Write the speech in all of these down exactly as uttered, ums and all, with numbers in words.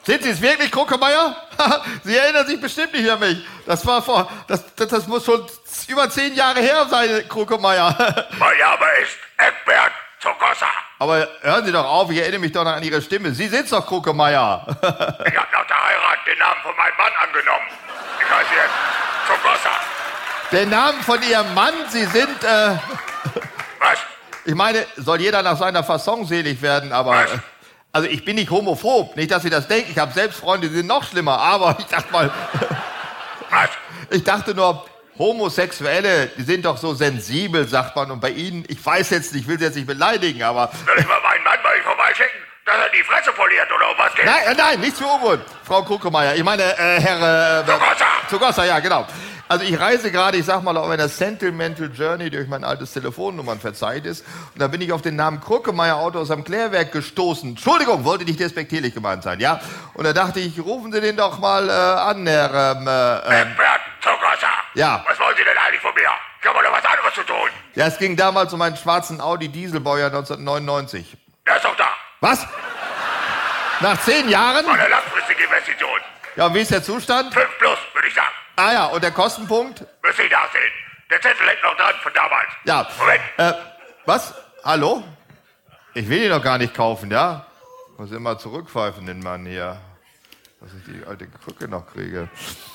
Sind Sie es wirklich, Kruckemeyer? Sie erinnern sich bestimmt nicht an mich. Das war vor, das, das, das muss schon über zehn Jahre her sein, Kruckemeyer. Mein Name ist Egbert Zugossa. Aber hören Sie doch auf, ich erinnere mich doch noch an Ihre Stimme. Sie sind's doch, Kruckemeyer. Ich habe nach der Heirat den Namen von meinem Mann angenommen. Ich heiße jetzt Zugossa. Den Namen von Ihrem Mann, Sie sind, äh... Was? Ich meine, soll jeder nach seiner Fasson selig werden, aber... Was? Äh, also ich bin nicht homophob, nicht, dass Sie das denken. Ich habe selbst Freunde, die sind noch schlimmer, aber ich dachte mal... Was? Ich dachte nur, Homosexuelle, die sind doch so sensibel, sagt man. Und bei Ihnen, ich weiß jetzt nicht, ich will Sie jetzt nicht beleidigen, aber... Soll ich mal meinen Mann bei euch vorbeischicken, dass er die Fresse poliert oder um was geht? Nein, äh, nein, nichts für ungut, Frau Kruckemeyer. Ich meine, äh, Herr... Äh, Zugossa. Zugossa, ja, genau. Also ich reise gerade, ich sag mal, auf einer Sentimental Journey durch mein altes Telefonnummernverzeichnis. Und da bin ich auf den Namen Kruckemeyer Autos am Klärwerk gestoßen. Entschuldigung, wollte nicht despektierlich gemeint sein, ja? Und da dachte ich, rufen Sie den doch mal äh, an, Herr... Ähm, äh, ähm, Egbert Zugossa. Ja. Was wollen Sie denn eigentlich von mir? Ich habe noch was anderes zu tun. Ja, es ging damals um einen schwarzen Audi Dieselbaujahr neunzehnhundertneunundneunzig. Der ist doch da. Was? Nach zehn Jahren? Eine langfristige Investition. Ja, und wie ist der Zustand? Fünf plus, würde ich sagen. Ah ja, und der Kostenpunkt? Müsste ich nachsehen. Der Zettel hängt noch dran von damals. Ja. Moment. Äh, was? Hallo? Ich will ihn doch gar nicht kaufen, ja? Muss immer zurückpfeifen, den Mann hier. Dass ich die alte Krücke noch kriege.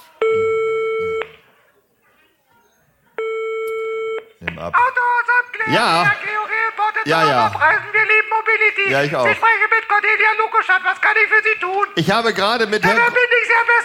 Nimm ab. Autos am Klärwerk, Ja. Georg Ja, ja. Preisen, wir lieben Mobility. Ja, ich auch. Ich spreche mit Cordelia Lukoschat, was kann ich für Sie tun? Ich habe gerade mit Da Herrn... bin ich sehr best